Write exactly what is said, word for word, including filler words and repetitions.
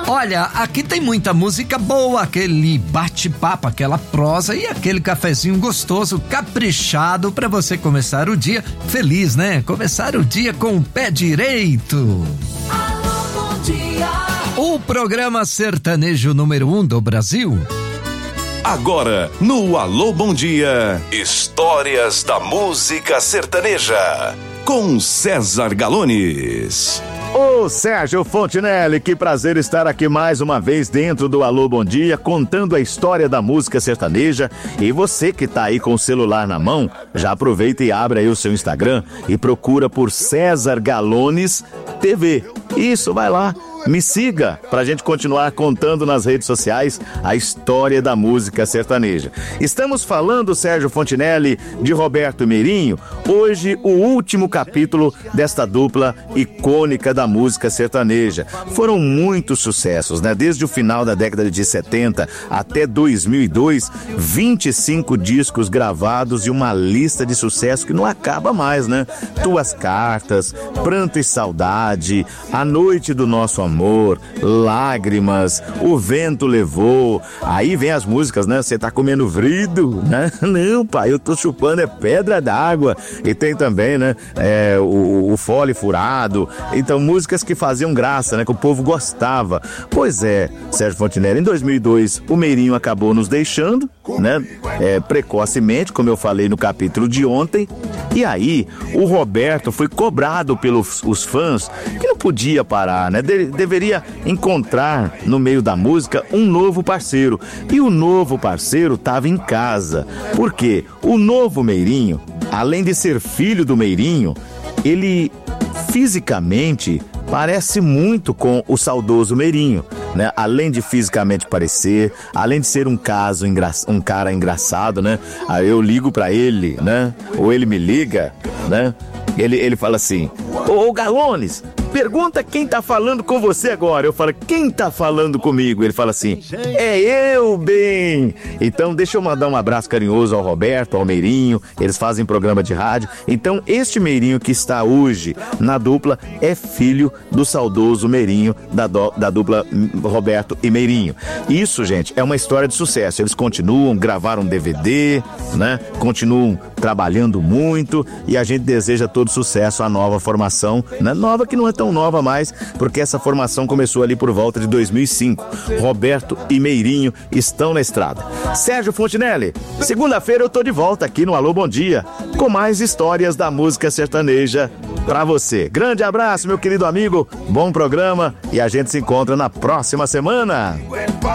Olha, aqui tem muita música boa, aquele bate-papo, aquela prosa e aquele cafezinho gostoso, caprichado pra você começar o dia feliz, né? Começar o dia com o pé direito. Alô, bom dia. O programa sertanejo número um do Brasil. Agora, no Alô Bom Dia, histórias da música sertaneja, com César Galones. Ô Sérgio Fontinelli, que prazer estar aqui mais uma vez dentro do Alô Bom Dia, contando a história da música sertaneja. E você que tá aí com o celular na mão, já aproveita e abre aí o seu Instagram e procura por César Galones T V. Isso, vai lá, me siga pra gente continuar contando nas redes sociais a história da música sertaneja. Estamos falando, Sérgio Fontinelli, de Roberto Meirinho. Hoje, o último capítulo desta dupla icônica da música sertaneja. Foram muitos sucessos, né? Desde o final da década de setenta até dois mil e dois, vinte e cinco discos gravados e uma lista de sucesso que não acaba mais, né? Tuas Cartas, Pranto e Saudade, A Noite do Nosso Amor, Lágrimas, O Vento Levou. Aí vem as músicas, né? Você tá comendo vrido, né? Não, pai, eu tô chupando é pedra d'água. E tem também, né? É, o, o Fole Furado. Então, músicas que faziam graça, né? Que o povo gostava. Pois é, Sérgio Fontinelli, em dois mil e dois, o Meirinho acabou nos deixando, né? É, precocemente, como eu falei no capítulo de ontem. E aí, o Roberto foi cobrado pelos os fãs que não podia parar, né? De, deveria encontrar no meio da música um novo parceiro. E o novo parceiro estava em casa. Por quê? O novo Meirinho, além de ser filho do Meirinho, ele fisicamente parece muito com o saudoso Meirinho, né? Além de fisicamente parecer, além de ser um caso engra... um cara engraçado, né? Aí eu ligo pra ele, né? Ou ele me liga, né? Ele, ele fala assim: ô, ô Galones, pergunta quem tá falando com você agora. Eu falo: quem tá falando comigo? Ele fala assim: é eu, bem. Então deixa eu mandar um abraço carinhoso ao Roberto, ao Meirinho. Eles fazem programa de rádio. Então este Meirinho que está hoje na dupla é filho do saudoso Meirinho, da, do, da dupla Roberto e Meirinho. Isso, gente, é uma história de sucesso. Eles continuam, gravaram D V D, né? Continuam trabalhando muito e a gente deseja todo sucesso à nova formação, né? Nova que não é tão nova mais, porque essa formação começou ali por volta de dois mil e cinco. Roberto e Meirinho estão na estrada. Sérgio Fontinelli, segunda-feira eu tô de volta aqui no Alô Bom Dia, com mais histórias da música sertaneja pra você. Grande abraço, meu querido amigo, bom programa e a gente se encontra na próxima semana.